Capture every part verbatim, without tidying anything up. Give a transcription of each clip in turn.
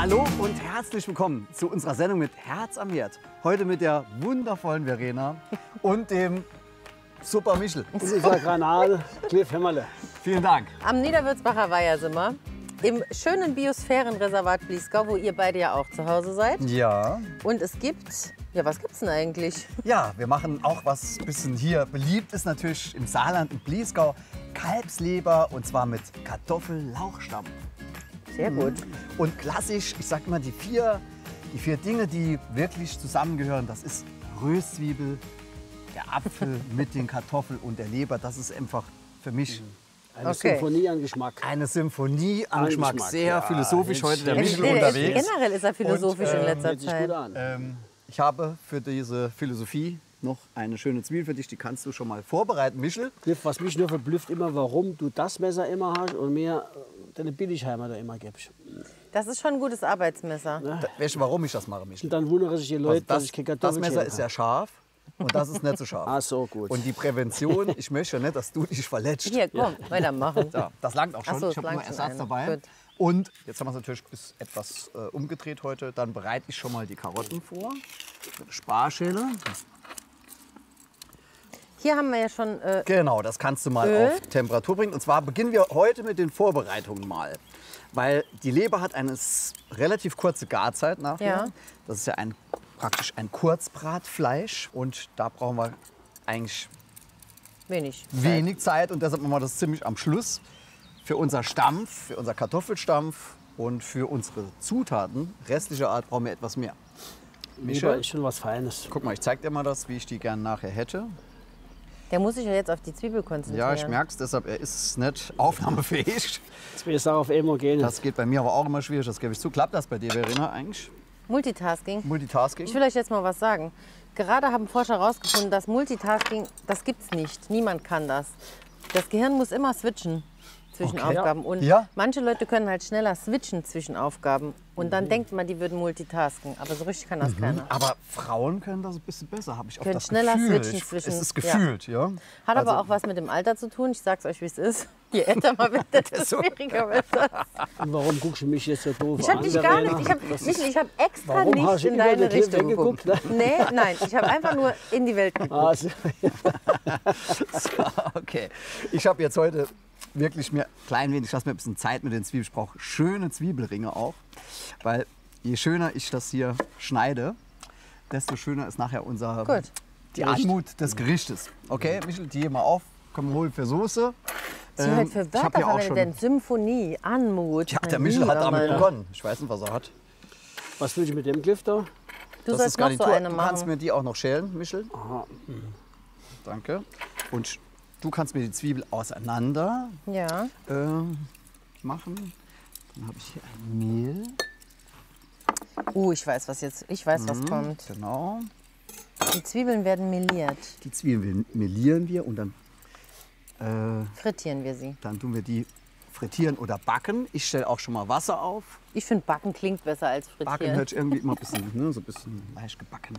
Hallo und herzlich willkommen zu unserer Sendung mit Herz am Herd. Heute mit der wundervollen Verena und dem Super Michel. Unser Granal, Cliff Hämmerle. Vielen Dank. Am Niederwürzbacher Weiher sind wir. Im schönen Biosphärenreservat Bliesgau, wo ihr beide ja auch zu Hause seid. Ja. Und es gibt, ja, was gibt's denn eigentlich? Ja, wir machen auch was bisschen hier beliebt ist natürlich im Saarland und Bliesgau. Kalbsleber und zwar mit Kartoffel-Lauchstamm. Sehr gut. Und klassisch, ich sag immer, die vier, die vier Dinge, die wirklich zusammengehören, das ist Röstzwiebel, der Apfel mit den Kartoffeln und der Leber. Das ist einfach für mich Eine Okay. Symphonie an Geschmack. eine Symphonie an An Geschmack. Geschmack, Sehr ja. philosophisch heute der Ja, Michel Der ist- unterwegs. Generell ist er philosophisch Und, in ähm, letzter Hört sich gut Zeit. an. Ähm, ich habe für diese Philosophie noch eine schöne Zwiebel für dich. Die kannst du schon mal vorbereiten, Michel. Cliff, was mich nur verblüfft, immer, warum du das Messer immer hast und mir deine Billigheimer da immer gibst. Das ist schon ein gutes Arbeitsmesser. Da, weißt du, warum ich das mache, Michel? Und dann wundern sich die Also Leute, dass das, ich keine das Kartoffeln Messer schälen ist kann. ja scharf und das ist nicht so scharf. Ah, so, gut. Und die Prävention, ich möchte ja nicht, dass du dich verletzt. Hier, komm, weitermachen. Ja, das langt auch schon. Ach so, ich habe es nur langt schon Ersatz eine. dabei. Gut. Und jetzt haben wir es natürlich bis etwas äh, umgedreht heute. Dann bereite ich schon mal die Karotten vor. Sparschäle. Hier haben wir ja schon, äh, Genau, das kannst du mal Öl. auf Temperatur bringen. Und zwar beginnen wir heute mit den Vorbereitungen mal. Weil die Leber hat eine s- relativ kurze Garzeit nachher. Ja. Das ist ja ein, praktisch ein Kurzbratfleisch. Und da brauchen wir eigentlich wenig. wenig Zeit. Und deshalb machen wir das ziemlich am Schluss. Für unser Stampf, für unser Kartoffelstampf und für unsere Zutaten, restlicher Art, brauchen wir etwas mehr. Leber ist schon was Feines. Guck mal, ich zeig dir mal das, wie ich die gerne nachher hätte. Der muss sich ja jetzt auf die Zwiebel konzentrieren. Ja, ich merke es, deshalb er ist nicht aufnahmefähig. Jetzt bin ich auch auf Emogen. Das geht bei mir aber auch immer schwierig, das gebe ich zu. Klappt das bei dir, Verena, eigentlich? Multitasking. Multitasking? Ich will euch jetzt mal was sagen. Gerade haben Forscher herausgefunden, dass Multitasking, das gibt's nicht. Niemand kann das. Das Gehirn muss immer switchen zwischen Okay. Aufgaben. Und Ja. manche Leute können halt schneller switchen zwischen Aufgaben. Und dann denkt man, die würden multitasken. Aber so richtig kann das keiner. Aber Frauen können das ein bisschen besser, habe ich auch Können das schneller Gefühl. switchen Ich- zwischen- Es ist ja. gefühlt, ja. Hat Also- aber auch was mit dem Alter zu tun. Ich sag's euch, wie es ist. Je älter man wird, desto So. schwieriger wird das. Und warum guckst du mich jetzt so doof Ich habe an, dich gar Verena? nicht. Ich habe Michel, ich hab extra Warum nicht hast du in über deine den Cliff Richtung geguckt. weggeguckt, Nee, nein, ich habe einfach nur in die Welt geguckt. Ah, so. So, okay. Ich habe jetzt heute wirklich mir klein wenig, ich lasse mir ein bisschen Zeit mit den Zwiebeln. Ich brauche schöne Zwiebelringe auch, weil je schöner ich das hier schneide, desto schöner ist nachher unser Gut. die Anmut des Gerichtes. Okay, Michel, die hier mal auf. Komm mal holen für Soße. Sie Ähm, halt für ich hab Wörter hier auch verwendet, schon. denn Symphonie, Anmut. Ja, der mein Michel hat lieber damit Mann. begonnen. Ich weiß nicht, was er hat. Was will ich mit dem Cliff da? Du Das sollst ist noch so Garnitur. eine Du kannst machen. mir die auch noch schälen, Michel. Aha. Danke. Und du kannst mir die Zwiebel auseinander Ja. ähm, machen. Dann habe ich hier ein Mehl. Uh, ich weiß, was jetzt, ich weiß, was kommt. Genau. Die Zwiebeln werden meliert. Die Zwiebeln melieren wir und dann, äh, Frittieren wir sie. dann tun wir die frittieren oder backen. Ich stelle auch schon mal Wasser auf. Ich finde, backen klingt besser als Backen frittieren. hört sich irgendwie immer ein bisschen, ne, so ein bisschen leicht gebacken.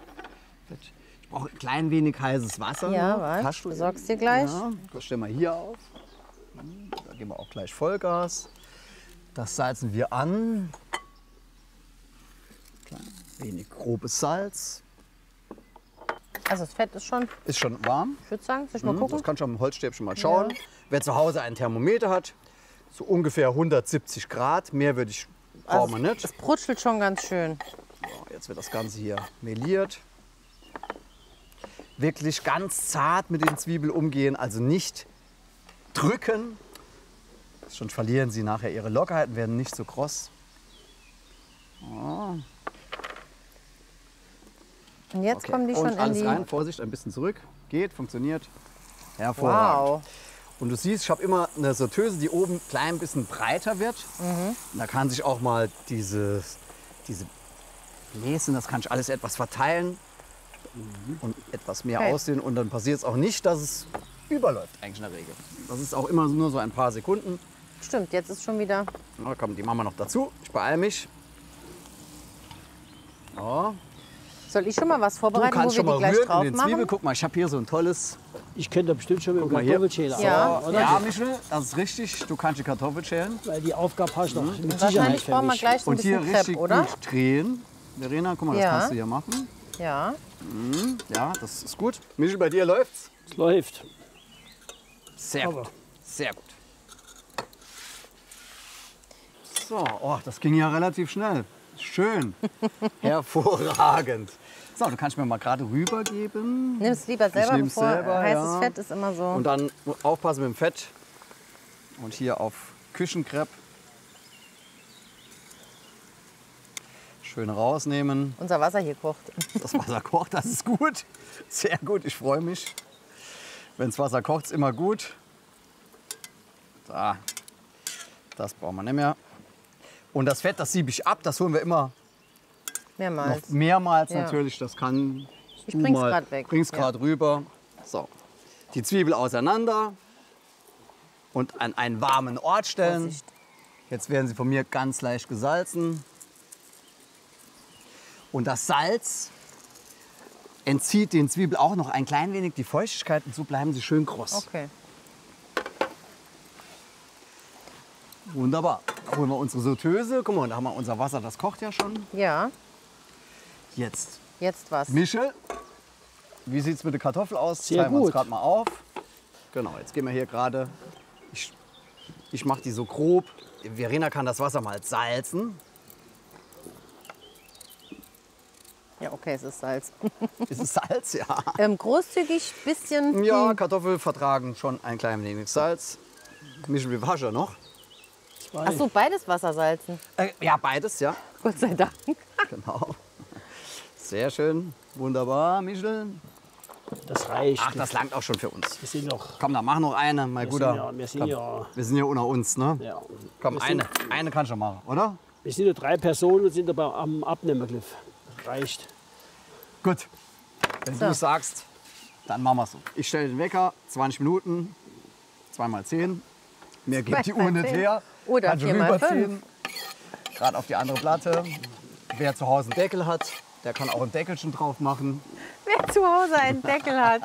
Ich brauche ein klein wenig heißes Wasser. Ja, noch. warte, Hast du besorgst irgendwie? dir gleich. Ja, das stellen wir hier auf. Da geben wir auch gleich Vollgas. Das salzen wir an. Klein wenig grobes Salz. Also das Fett ist schon, Ist schon warm. ich würde sagen, soll ich mal Mhm, gucken? Das kannst du am Holzstäbchen mal schauen. Ja. Wer zu Hause ein Thermometer hat, so ungefähr hundertsiebzig Grad. Mehr würde ich brauchen wir nicht. Es brutschelt schon ganz schön. So, jetzt wird das Ganze hier meliert. Wirklich ganz zart mit den Zwiebeln umgehen, also nicht drücken. Sonst verlieren sie nachher ihre Lockerheit und werden nicht so kross. Und jetzt Okay. kommen die schon und in alles die... rein, Vorsicht, ein bisschen zurück. Geht, funktioniert. Hervorragend. Wow. Und du siehst, ich habe immer eine Sauteuse, die oben ein klein bisschen breiter wird. Mhm. Und da kann sich auch mal diese, diese Bläschen, das kann ich alles etwas verteilen und etwas mehr Okay. aussehen. Und dann passiert es auch nicht, dass es überläuft eigentlich in der Regel. Das ist auch immer nur so ein paar Sekunden. Stimmt, jetzt ist schon wieder... Na, komm, die machen wir noch dazu. Ich beeile mich. So. Soll ich schon mal was Du vorbereiten, wo kannst wir schon die mal gleich rühren drauf in den machen? Zwiebeln. Guck mal, ich habe hier so ein tolles... Ich könnte bestimmt schon mit dem mal hier. Kartoffelschäler Ja. arbeiten, oder? Ja, Michel, das ist richtig. Du kannst die Kartoffel schälen. Weil die Aufgabe hast du doch mit Sicherheit Wahrscheinlich für brauchen wir mich. gleich so ein Und hier bisschen richtig Crepe, oder? gut drehen. Verena, guck mal, das Ja. kannst du hier machen. Ja. Ja, das ist gut. Michel, bei dir läuft's? Es läuft. Sehr Aber. gut. Sehr gut. So, oh, das ging ja relativ schnell. Schön. Hervorragend. So, du kannst mir mal gerade rübergeben. Nimm es lieber selber, nehm's bevor selber, heißes ja. Fett ist immer so. Und dann aufpassen mit dem Fett. Und hier auf Küchenkrepp. Schön rausnehmen. Unser Wasser hier kocht. Das Wasser kocht, das ist gut. Sehr gut, ich freue mich. Wenn das Wasser kocht, ist immer gut. Da. Das brauchen wir nicht mehr. Und das Fett, das siebe ich ab, das holen wir immer Mehrmals. noch mehrmals Ja. natürlich. Das kann Ich du bring's mal- grad weg. Bring's Ja. gerade rüber. So. Die Zwiebel auseinander und an einen warmen Ort stellen. Vorsicht. Jetzt werden sie von mir ganz leicht gesalzen. Und das Salz entzieht den Zwiebeln auch noch ein klein wenig die Feuchtigkeit und so bleiben sie schön kross. Okay. Wunderbar. Da holen wir unsere Sauteuse. Guck mal, da haben wir unser Wasser, das kocht ja schon. Ja, Jetzt jetzt was. Michel. Wie sieht es mit der Kartoffel aus? Sehr Teilen wir uns gut. gerade mal auf. Genau, jetzt gehen wir hier gerade. Ich, ich mache die so grob. Verena kann das Wasser mal salzen. Ja, okay, es ist Salz. Ist es Salz? Ja. ähm, großzügig, bisschen. Ja, Kartoffeln vertragen schon ein klein wenig Salz. Michel, wie war's ja noch? Zwei. Ach so, beides Wasser salzen. Äh, ja, beides, ja. Gott sei Dank. Genau. Sehr schön. Wunderbar, Michel. Das reicht. Ach, das langt auch schon für uns. Wir sind noch. Komm, dann mach noch eine, mein Wir Guter. sind ja, wir sind Komm, ja, wir sind ja unter uns, ne? ja. Komm, wir eine. Sind, Eine kannst du machen, oder? wir sind nur drei Personen und sind aber am Abnehmergriff. Reicht. Gut. Wenn So. du es sagst, dann machen wir es so. Ich stelle den Wecker, zwanzig Minuten, zwei mal zehn. Mehr gibt die Zwei mal Uhr nicht zehn. her. Oder Kannst du vier mal rüberziehen. Gerade auf die andere Platte. Wer zu Hause einen Deckel hat, der kann auch ein Deckelchen drauf machen. Wer zu Hause einen Deckel hat.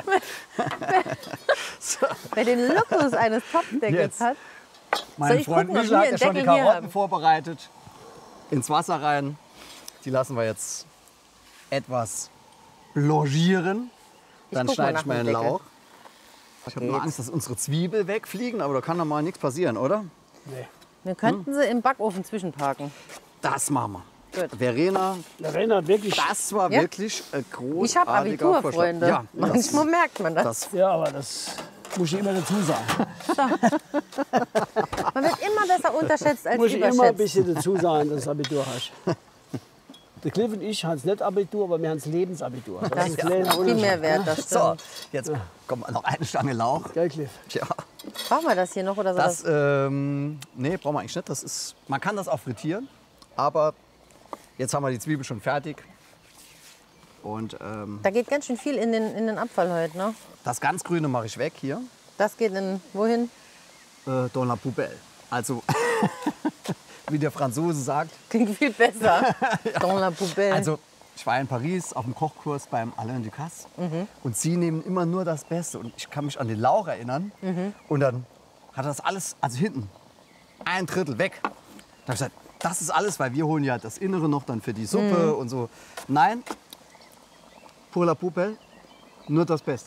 Wer den Luxus eines Topfdeckels Jetzt. hat. Mein Soll ich Freund gucken, ob Michel wir hat ja einen schon die Deckel hier Karotten haben? vorbereitet. Ins Wasser rein. Die lassen wir jetzt etwas blanchieren. Dann guck mal schneide nach ich meinen dem Deckel. Lauch. Ich habe nur Angst, dass unsere Zwiebel wegfliegen, aber da kann doch mal nichts passieren, oder? Nee. Wir könnten sie im Backofen zwischenparken. Das machen wir. Gut. Verena, Der Renner hat wirklich. das war Ja? wirklich ein großartiger Ich habe Abitur, Vorschlag. Freunde. Ja, Manchmal merkt man das. das, Ja, aber das muss ich immer dazu sagen. Man wird immer besser unterschätzt als Muss ich immer ein überschätzt. bisschen dazu sagen, dass du Abitur hast. Der Cliff und ich haben es nicht Abitur, aber wir haben das Lebensabitur. Das, Das ist ist ein kleiner viel Unterschied. mehr wert, das so, stimmt. jetzt kommt noch eine Stange Lauch. Gell, Cliff? Tja, Brauchen wir das hier noch oder so? das, ähm, nee, brauchen wir eigentlich nicht. Das ist, man kann das auch frittieren, aber jetzt haben wir die Zwiebel schon fertig. Und ähm, Da geht ganz schön viel in den, in den Abfall heute, ne? das ganz Grüne mache ich weg hier. Das geht in, wohin? Äh, dans la poubelle. Also, wie der Franzose sagt. Klingt viel besser. Dans la poubelle. Also, ich war in Paris auf dem Kochkurs beim Alain Ducasse und sie nehmen immer nur das Beste. Und ich kann mich an den Lauch erinnern. Und dann hat das alles, also hinten, ein Drittel weg. Da habe ich gesagt, das ist alles, weil wir holen ja das Innere noch dann für die Suppe und so. Nein, pour la poubelle, nur das Beste.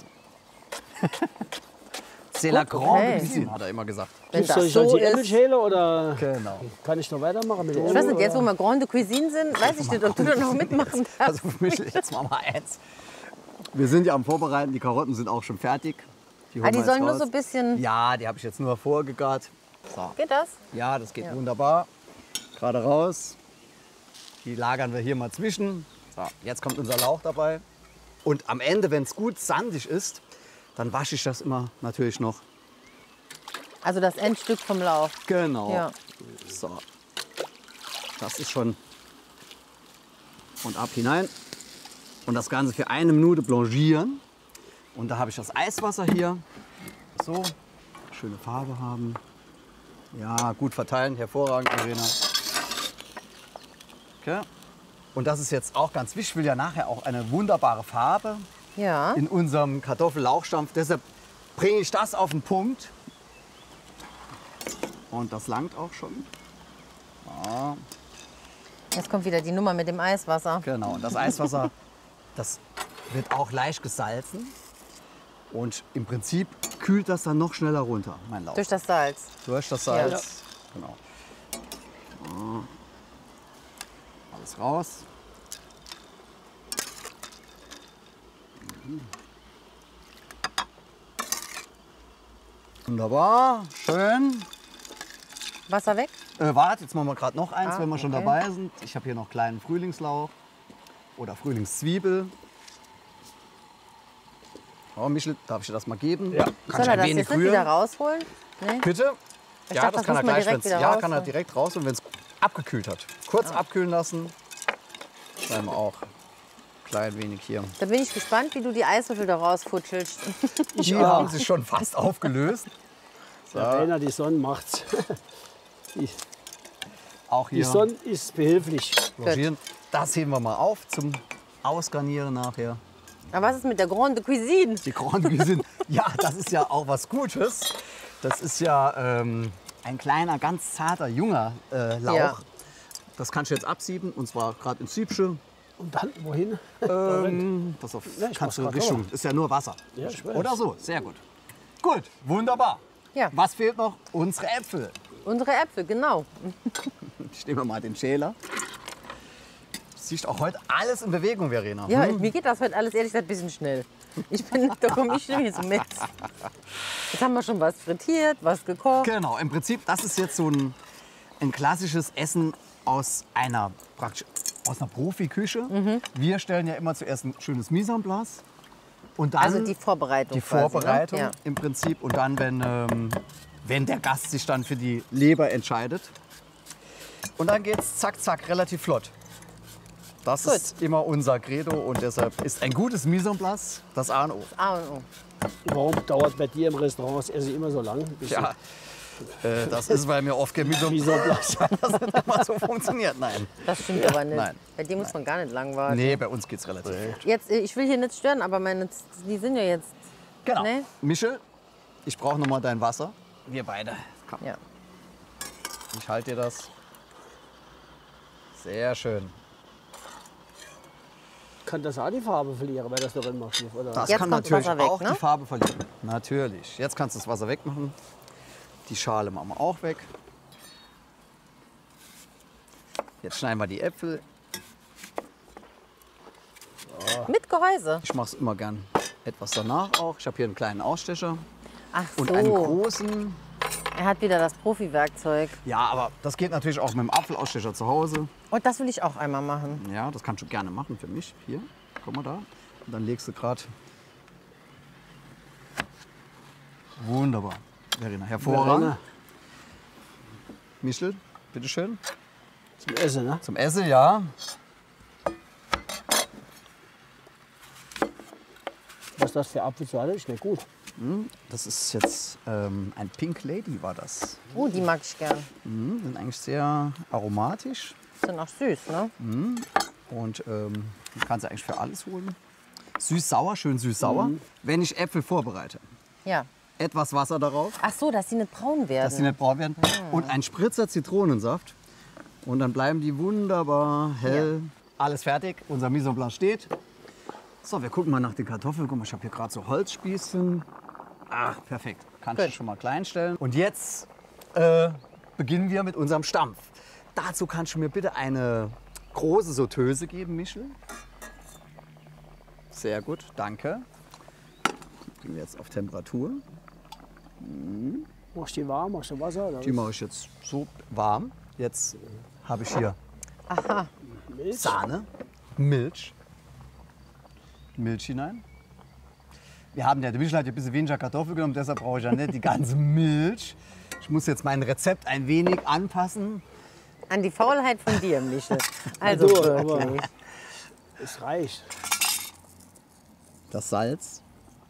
C'est la grande okay. cuisine, hat er immer gesagt. Wenn Cliff, soll das ich jetzt so die Äpfel ist. schälen oder Genau. kann ich noch weitermachen mit den Ich weiß nicht, jetzt wo wir Grande Cuisine sind, weiß ich nicht, ob du da noch mitmachen darfst. Also für mich jetzt mal mal eins. Wir sind ja am Vorbereiten, die Karotten sind auch schon fertig. Die, holen Ah, die wir jetzt sollen nur raus. so ein bisschen. Ja, die habe ich jetzt nur vorgegart. So. Geht das? Ja, das geht Ja. wunderbar. Gerade raus. Die lagern wir hier mal zwischen. So, jetzt kommt unser Lauch dabei. Und am Ende, wenn es gut sandig ist, dann wasche ich das immer natürlich noch. Also das Endstück vom Lauch. Genau. Ja. So. Das ist schon. Und ab hinein. Und das Ganze für eine Minute blanchieren. Und da habe ich das Eiswasser hier. So. Schöne Farbe haben. Ja, gut verteilen. Hervorragend, Verena. Okay. Und das ist jetzt auch ganz wichtig. Ich will ja nachher auch eine wunderbare Farbe Ja. in unserem Kartoffellauchstampf. Deshalb bringe ich das auf den Punkt. Und das langt auch schon. Ja, Jetzt kommt wieder die Nummer mit dem Eiswasser. genau. Und das Eiswasser, das wird auch leicht gesalzen. Und im Prinzip kühlt das dann noch schneller runter, mein Lauch. Durch das Salz. Durch das Salz. Genau. Ja. Alles raus. Mhm. Wunderbar, schön. Wasser weg. Äh, warte, jetzt machen wir gerade noch eins, Ah, wenn wir schon okay. dabei sind. Ich habe hier noch kleinen Frühlingslauch oder Frühlingszwiebel. Oh, Michel, darf ich dir das mal geben? Ja. Soll Kannst er ein das wenig jetzt nicht wieder rühren? rausholen? Nee? Bitte? Ich Ja, dachte, das das kann er muss man gleich, direkt wenn's, wieder ja, kann er rausholen. direkt raus und wenn es abgekühlt hat. Kurz abkühlen lassen. Schneiden wir auch klein wenig hier. Da bin ich gespannt, wie du die Eiswürfel da rausfutschelst. Die haben sich schon fast aufgelöst. Der Rainer, die Sonne macht's. Die, Auch die hier Sonne ist behilflich. logieren. Das heben wir mal auf zum Ausgarnieren nachher. Aber was ist mit der Grande Cuisine? Die Grande Cuisine. Ja, das ist ja auch was Gutes. Das ist ja ähm, ein kleiner, ganz zarter, junger äh, Lauch. Ja. Das kannst du jetzt absieben und zwar gerade ins Siebsche. Und dann wohin? Ähm, pass auf, Ja, ich kannst du mach's grad Richtung. selber. Ist ja nur Wasser. Ja, ich weiß. Oder so, sehr gut. Gut, wunderbar. Ja. Was fehlt noch? Unsere Äpfel. Unsere Äpfel, genau. Ich nehme mal den Schäler. Du siehst auch heute alles in Bewegung, Verena. Ja, Hm? mir geht das heute alles ehrlich gesagt ein bisschen schnell. Ich bin, da komme ich nämlich so mit. Jetzt haben wir schon was frittiert, was gekocht. Genau, im Prinzip, das ist jetzt so ein, ein klassisches Essen aus einer, praktisch, aus einer Profiküche. Mhm. Wir stellen ja immer zuerst ein schönes Mise en place. Und dann Also die Vorbereitung. die quasi, Vorbereitung Ne? Ja. im Prinzip. Und dann, wenn, ähm, wenn der Gast sich dann für die Leber entscheidet. Und dann geht es zack, zack, relativ flott. Das Gut. ist immer unser Credo und deshalb ist ein gutes Mise en place das A und O. A und O. Warum dauert bei dir im Restaurant das Essen immer so lang? Bis Ja, äh, das ist, weil mir oft Gemüse Wie so blass. das nicht immer so funktioniert. Nein. Das stimmt aber nicht. Nein. Bei dir muss man gar nicht lang warten. Nee, bei uns geht's relativ flott. Jetzt, äh, ich will hier nicht stören, aber meine, die sind ja jetzt. Genau. Nee? Michel, ich brauche noch mal dein Wasser. Wir beide. Komm, Ja. ich halte dir das. Sehr schön. Kann das auch die Farbe verlieren, weil das da drin machst? Oder? Das Jetzt kann kommt das natürlich Wasser weg, auch ne? die Farbe verlieren. Natürlich. Jetzt kannst du das Wasser wegmachen. Die Schale machen wir auch weg. Jetzt schneiden wir die Äpfel. Mit Gehäuse. Ich mache es immer gern etwas danach auch. Ich habe hier einen kleinen Ausstecher Ach und einen so. großen. Er hat wieder das Profi-Werkzeug. Ja, aber das geht natürlich auch mit dem Apfelausstecher zu Hause. Und das will ich auch einmal machen. Ja, das kannst du gerne machen für mich. Hier, guck mal da. Und dann legst du gerade. Wunderbar. Verena, hervorragend. Verena, Michel, bitteschön. zum Essen, ne? Zum Essen, ja. Was ist das für Apfelsorte? Ist nicht gut. Das ist jetzt ähm, ein Pink Lady war das. Oh, die mag ich gern. Mhm, sind eigentlich sehr aromatisch Sind auch süß, ne? und ähm, man kann sie eigentlich für alles holen. Süß-sauer, schön süß-sauer. Wenn ich Äpfel vorbereite, Ja. etwas Wasser darauf, Ach so, dass sie nicht braun werden. dass sie nicht braun werden und ein Spritzer Zitronensaft und dann bleiben die wunderbar hell. Alles fertig, unser Mise en place steht. So, wir gucken mal nach den Kartoffeln. Guck mal, ich habe hier gerade so Holzspießchen. Ach, perfekt. Kannst du Gut. schon mal klein stellen. Und jetzt äh, beginnen wir mit unserem Stampf. Dazu kannst du mir bitte eine große Sauteuse geben, Michel. Sehr gut, danke. Bringen wir jetzt auf Temperatur. Machst du die warm? Machst du Wasser? Oder Die mache ich jetzt so warm. Jetzt habe ich hier Milch? Sahne, Milch. Milch hinein. Wir haben ja, der Michel hat ja ein bisschen weniger Kartoffel genommen, deshalb brauche ich ja nicht die ganze Milch. Ich muss jetzt mein Rezept ein wenig anpassen. An die Faulheit von dir, Michel. Also Du, aber wirklich. es reicht. Das Salz.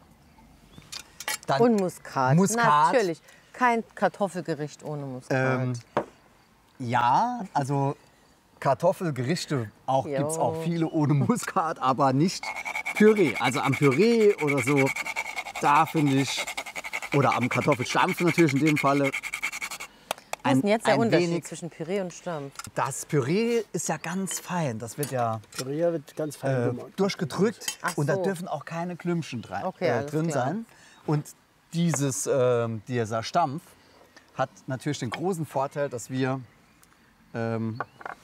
Dann, Und Muskat. Muskat. Natürlich. Kein Kartoffelgericht ohne Muskat. ähm, ja, also Kartoffelgerichte auch, Jo. gibt es auch viele ohne Muskat, aber nicht Püree. Also am Püree oder so, da finde ich, oder am Kartoffelstampf natürlich in dem Falle. Was ist denn jetzt der ein Unterschied wenig, zwischen Püree und Stampf? das Püree ist ja ganz fein, das wird ja Püree wird ganz fein äh, gemacht. durchgedrückt Ach und da so. dürfen auch keine Klümpchen drin, Okay, äh, alles drin klar. sein. Und dieses, ähm, dieser Stampf hat natürlich den großen Vorteil, dass wir ähm,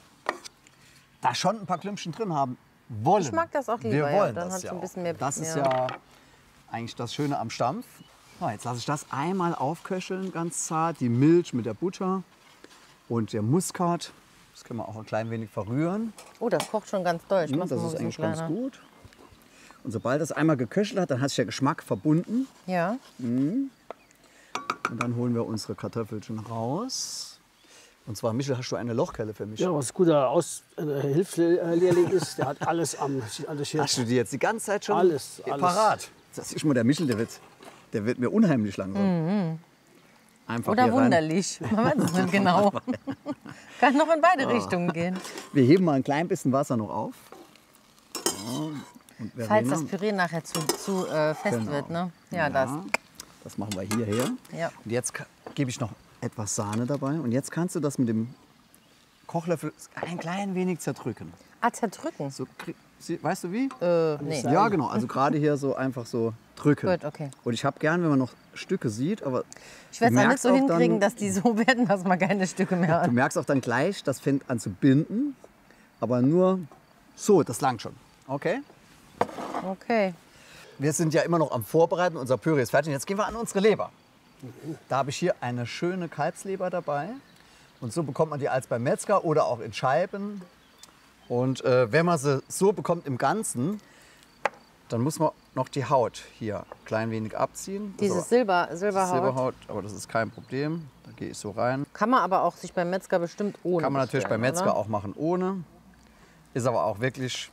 da schon ein paar Klümpchen drin haben wollen. Ich mag das auch lieber, Wir ja, wollen dann das hat's ja ein auch. bisschen mehr- Das ist ja. ja eigentlich das Schöne am Stampf. So, jetzt lasse ich das einmal aufköcheln, ganz zart. Die Milch mit der Butter und der Muskat. Das können wir auch ein klein wenig verrühren. Oh, das kocht schon ganz doll. Ich Hm, mach's das mal ein ist bisschen eigentlich kleiner. ganz gut. Und sobald das einmal geköchelt hat, dann hat sich der Geschmack verbunden. Ja. Und dann holen wir unsere Kartoffelchen raus. Und zwar, Michel, hast du eine Lochkelle für mich? Ja, was ein guter Aus äh, Hilfslehrling ist, der hat alles am alles hier. Hast du die jetzt die ganze Zeit schon Alles, alles. parat? Das ist mal der Michel, der wird, der wird mir unheimlich langsam. Einfach Oder hier rein. wunderlich. Man weiß es nicht genau. Kann noch in beide Richtungen gehen. Wir heben mal ein klein bisschen Wasser noch auf. So. Und Falls Verena, das Püree nachher zu, zu äh, fest Genau. wird, ne? Ja, das. das machen wir hierher. Ja. Und jetzt ka- gebe ich noch etwas Sahne dabei. Und jetzt kannst du das mit dem Kochlöffel ein klein wenig zerdrücken. Ah, zerdrücken. So, krieg- sie- weißt du wie? Äh, nee. Ja, genau. Also gerade hier so einfach so drücken. Gut, okay. Und ich habe gern, wenn man noch Stücke sieht, aber Ich werde du es auch nicht merkst so auch hinkriegen, dann, dass die so werden, dass man keine Stücke mehr du hat. merkst auch dann gleich, das fängt an zu binden, aber nur so, das langt schon. Okay? Okay. Wir sind ja immer noch am Vorbereiten, unser Püree ist fertig. Jetzt gehen wir an unsere Leber. Da habe ich hier eine schöne Kalbsleber dabei. Und so bekommt man die als beim Metzger oder auch in Scheiben. Und äh, wenn man sie so bekommt im Ganzen, dann muss man noch die Haut hier ein klein wenig abziehen. Diese Also, Silber, das ist Silberhaut Silberhaut, aber das ist kein Problem. Da gehe ich so rein. kann man aber auch sich beim Metzger bestimmt ohne Kann man natürlich beim bestellen, Metzger oder? auch machen ohne. Ist aber auch wirklich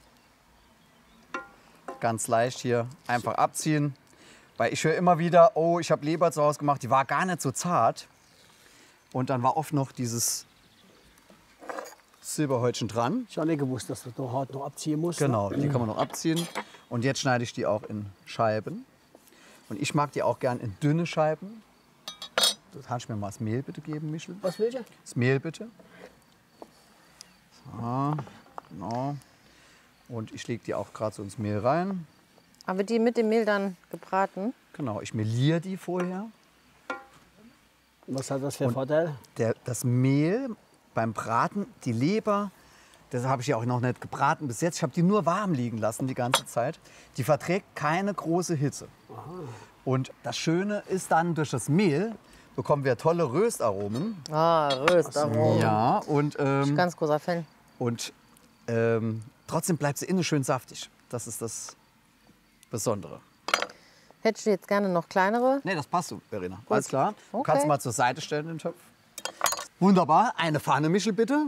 ganz leicht hier einfach abziehen. Weil ich höre immer wieder, oh, ich habe Leber zu Hause gemacht, die war gar nicht so zart. Und dann war oft noch dieses Silberhäutchen dran. Ich habe nicht gewusst, dass du die Haut noch abziehen musst. Genau, die kann man noch abziehen. Und jetzt schneide ich die auch in Scheiben. Und ich mag die auch gern in dünne Scheiben. Du kannst mir mal das Mehl bitte geben, Michel. Was willst du? Das Mehl bitte. So, genau. Und ich lege die auch gerade so ins Mehl rein. Aber wird die mit dem Mehl dann gebraten? Genau, ich meliere die vorher. Was hat das für einen Vorteil? Der, das Mehl beim Braten, die Leber, das habe ich ja auch noch nicht gebraten bis jetzt. Ich habe die nur warm liegen lassen die ganze Zeit. Die verträgt keine große Hitze. Und das Schöne ist dann, durch das Mehl bekommen wir tolle Röstaromen. Ah, Röstaromen. Ja, und, ähm, Ganz großer Fan. und ähm, trotzdem bleibt sie innen schön saftig. Das ist das Besondere. Hättest du jetzt gerne noch kleinere? Nee, das passt so, Verena. Alles klar. Du Okay. kannst mal zur Seite stellen, den Topf. Wunderbar. Eine Pfanne, Michel, bitte.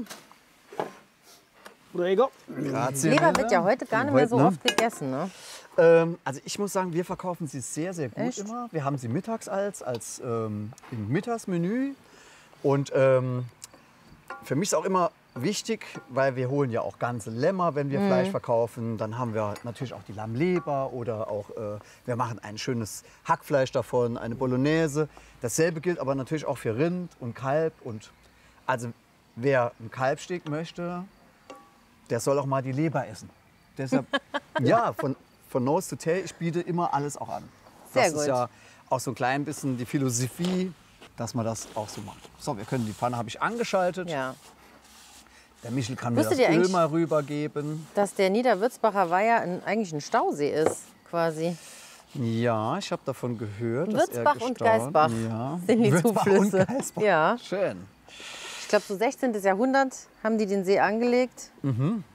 Rodrigo? Grazie. Leber mille. wird ja heute gar nicht mehr so Heute, ne? oft gegessen, ne? Ähm, also ich muss sagen, wir verkaufen sie sehr, sehr gut Echt? immer. Wir haben sie mittags als, als ähm, im Mittagsmenü. Und ähm, für mich ist auch immer wichtig, weil wir holen ja auch ganze Lämmer, wenn wir Mhm. Fleisch verkaufen. Dann haben wir natürlich auch die Lammleber oder auch, äh, wir machen ein schönes Hackfleisch davon, eine Bolognese. Dasselbe gilt aber natürlich auch für Rind und Kalb. Und also wer ein Kalbsteak möchte, der soll auch mal die Leber essen. Deshalb, ja, von, von Nose to Tail, ich biete immer alles auch an. Sehr das gut. ist ja auch so ein klein bisschen die Philosophie, dass man das auch so macht. So, wir können die Pfanne habe ich angeschaltet. Ja. Der Michel kann mir Wusstet das ihr Öl eigentlich- mal rübergeben. Dass der Niederwürzbacher Weiher ein, eigentlich ein Stausee ist, quasi. Ja, ich habe davon gehört. dass er Würzbach und gestaut- Geisbach ja. sind die Würzbach Zuflüsse. Und Geisbach. Ja. Schön. Ich glaube, so sechzehnten. Jahrhundert haben die den See angelegt. Mhm.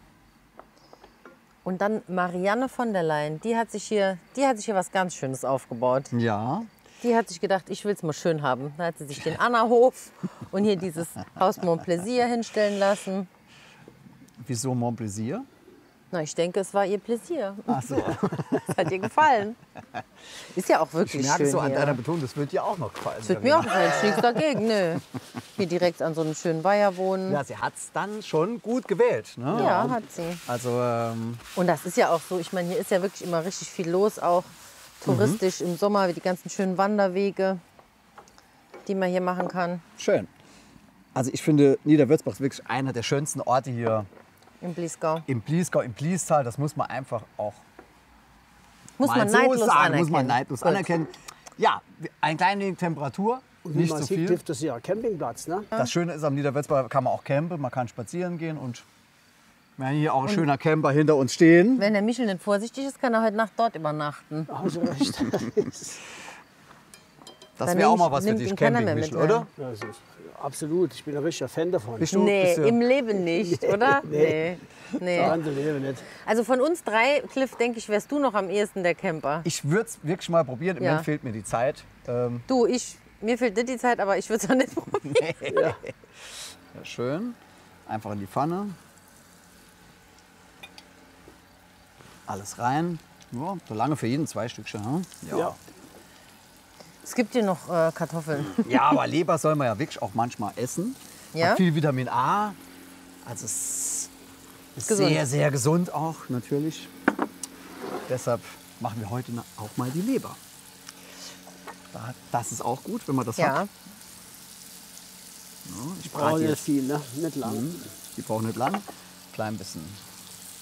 Und dann Marianne von der Leyen, die hat sich hier, die hat sich hier was ganz Schönes aufgebaut. Ja, Die hat sich gedacht, ich will es mal schön haben. Da hat sie sich den Anna-Hof und hier dieses Haus Montplaisir hinstellen lassen. wieso Montplaisir? Na, ich denke, es war ihr Pläsier. Ach so. Es hat ihr gefallen. Ist ja auch Ich wirklich merke schön so an hier. deiner Betonung, das wird dir auch noch gefallen. Das wird mir auch gefallen, ich nichts dagegen, nö. Hier direkt an so einem schönen Weiher wohnen. Ja, sie hat es dann schon gut gewählt. Ne? Ja, Und hat sie. Also, ähm, Und das ist ja auch so, ich meine, hier ist ja wirklich immer richtig viel los, auch touristisch im Sommer, wie die ganzen schönen Wanderwege, die man hier machen kann schön. Also ich finde, Niederwürzbach ist wirklich einer der schönsten Orte hier im Bliesgau. im Bliesgau, im Bliestal. Das muss man einfach auch Muss mal man so neidlos sagen, anerkennen. muss man neidlos Gut. anerkennen. Ja, ein klein wenig Temperatur, Und wie nicht man so sieht, viel. trifft das ja ein Campingplatz. Ne? Das Schöne ist, am Niederwürzbach kann man auch campen, man kann spazieren gehen und wir haben hier auch ein schöner Camper hinter uns stehen. Wenn der Michel nicht vorsichtig ist, kann er heute Nacht dort übernachten. Also recht. Das Dann wäre auch nehm ich- mal was für nimmt dich, ihn keiner Camping, mehr mit Michel, rein. oder? Ja, das ist, absolut, ich bin ein richtiger Fan davon. Bist du, Nee, bist du, im Leben nicht, oder? Nee. nee. Ganze Leben nicht. Also von uns drei, Cliff, denke ich, wärst du noch am ehesten der Camper. ich würde es wirklich mal probieren, im Ja. Moment fehlt mir die Zeit. Ähm, Du, ich, mir fehlt nicht die Zeit, aber ich würde es auch nicht probieren. ja, schön. Einfach in die Pfanne. Alles rein. Ja, so lange für jeden zwei Stückchen. Hm? Ja. Es gibt hier noch äh, Kartoffeln. Ja, aber Leber soll man ja wirklich auch manchmal essen. Ja? Hat viel Vitamin A. Also es ist Gesund. sehr, sehr gesund auch natürlich. Deshalb machen wir heute auch mal die Leber. Da- Das ist auch gut, wenn man das hat. Ja. Ja, ich Brauche brate nicht jetzt. viel, ne? Nicht lang. Die brauchen nicht lang. Klein bisschen